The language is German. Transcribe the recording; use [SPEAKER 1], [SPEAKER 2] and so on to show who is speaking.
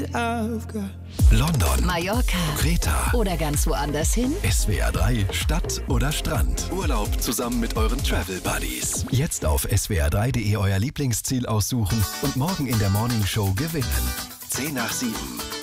[SPEAKER 1] London,
[SPEAKER 2] Mallorca
[SPEAKER 1] Kreta
[SPEAKER 2] oder ganz woanders hin?
[SPEAKER 1] SWR 3 Stadt oder Strand. Urlaub zusammen mit euren Travel Buddies. Jetzt auf swr3.de euer Lieblingsziel aussuchen und morgen in der Morning Show gewinnen. 10 nach 7.